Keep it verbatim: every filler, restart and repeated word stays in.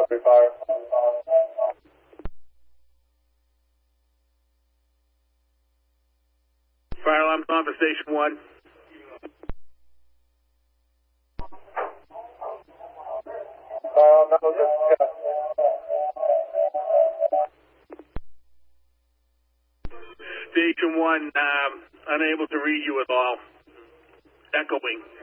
Copy, fire. Fire alarm's on for station one. Uh, no, just, yeah. Station one, um, unable to read you at all. Echoing.